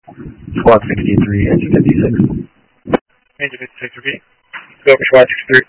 Squad 63, engine 56. Engine 56, repeat. Go for Squad 63.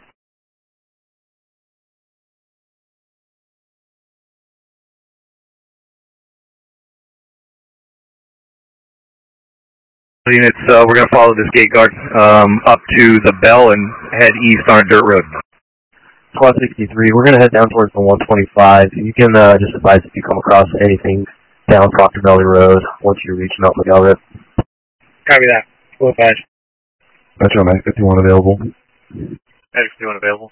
Units, we're going to follow this gate guard up to the bell and head east on a dirt road. Squad 63, we're going to head down towards the 125. You can just advise if you come across anything down Proctor Valley Road once you reach Mount McElrath. Copy that. Full advise. Metro Max 51 available. Medic 51 available.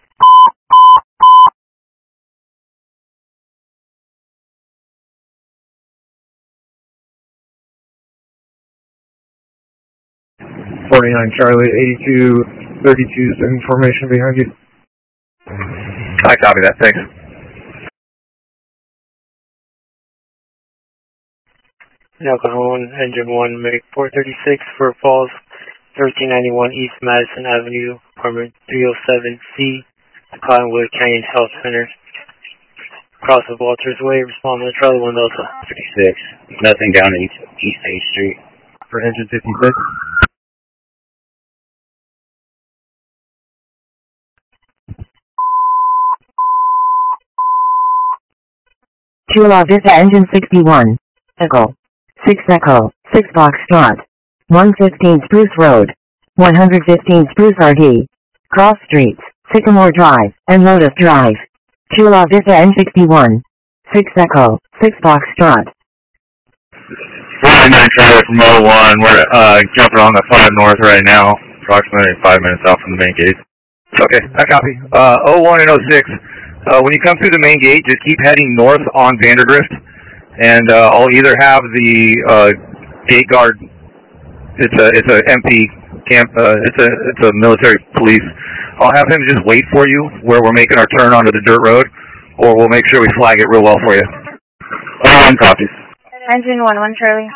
Charlie, 8232, second formation behind you. I copy that, thanks. Calhoun, Engine 1, Medic 436 for Falls, 1391 East Madison Avenue, apartment 307C, the Cottonwood Canyon Health Center. Cross of Walters Way, respond to Charlie 1 Delta. 56, nothing down East 8th Street. For engine 56. Chula Vista Engine 61. Echo. 6 Echo. 6 Foxtrot. 115 Spruce Road. 115 Spruce RD. Cross Streets. Sycamore Drive and Lotus Drive. Chula Vista N61. 6 Echo. 6 Foxtrot. 49 Charlie from 01, we're jumping on the 5 north right now, approximately 5 minutes out from the main gate. Okay, I copy. 01 and 06. When you come through the main gate, just keep heading north on Vandergrift, and I'll either have the gate guard. It's a empty camp. It's a military police. I'll have him just wait for you where we're making our turn onto the dirt road, or we'll make sure we flag it real well for you. 01 copies. Engine 1 Charlie.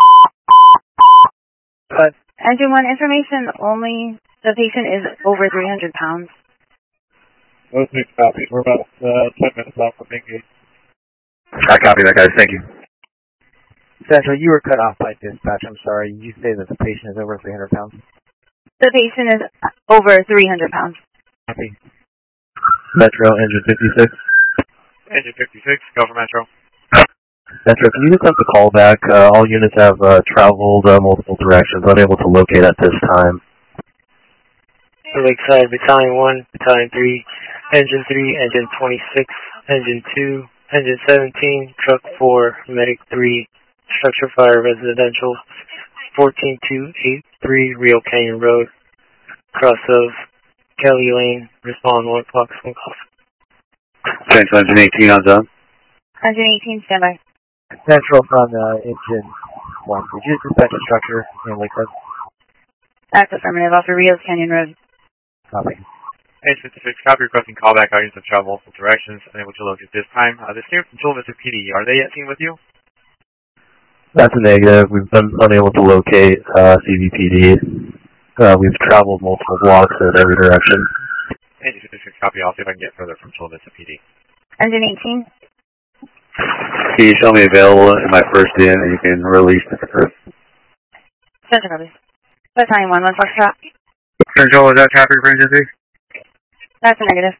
Engine 1 information only. The patient is over 300 pounds. Those new copies. We're about 10 minutes off from main gate. I copy that, guys. Thank you. Central, you were cut off by dispatch. I'm sorry. You say that the patient is over 300 pounds? The patient is over 300 pounds. Copy. Metro, engine 56. Engine 56, go for Metro. Metro, can you just have the call back? All units have traveled multiple directions, unable to locate at this time. Lakeside, Battalion 1, Battalion 3, Engine 3, Engine 26, Engine 2, Engine 17, Truck 4, Medic 3, Structure Fire Residential, 14283 Rio Canyon Road, cross of Kelly Lane, respond 1 o'clock, 1 o'clock. Central, Engine 18 on zone. Engine 18, standby. Central from Engine 1. Did you dispatch a structure in Lakeside? That's affirmative, off of Rio's Canyon Road. Copy. Engine 56, copy requesting callback. Our units have traveled multiple directions, unable to locate this time. This team from Chula Vista PD, are they yet seen with you? That's a negative. We've been unable to locate CVPD. We've traveled multiple blocks in every direction. Engine 56, copy. I'll see if I can get further from Chula Vista PD. Engine 18. Can you show me available in my first in and you can release the first? Central, copy. Battalion 1, 1 Foxtrot. Central, is that traffic for Engine 3? That's a negative.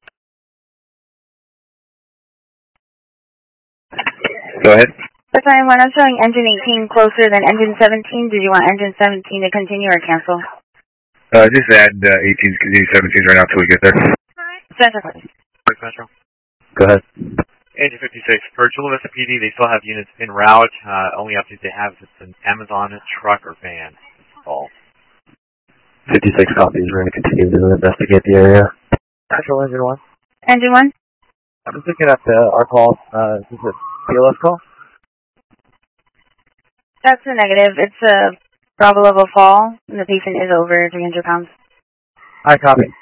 Go ahead. Battalion 1, I'm showing Engine 18 closer than Engine 17. Did you want Engine 17 to continue or cancel? Just add 18s, continue 17s right now until we get there. Central, copy. Metro. Go ahead. Engine 56, for Chula Vista PD, they still have units en route. Only update they have is it's an Amazon truck or van. That's all. 56 copies. We're going to continue to investigate the area. Central, Engine 1. Engine 1? I'm just looking at our call. Is this a PLS call? That's a negative. It's a Bravo level fall, and the patient is over 300 pounds. I copy.